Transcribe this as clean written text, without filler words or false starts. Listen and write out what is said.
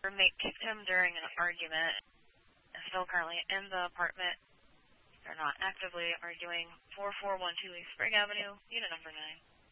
roommate kicked him during an argument. Is still currently in the apartment. They're not actively arguing. 4412 East Spring Avenue, unit number 9.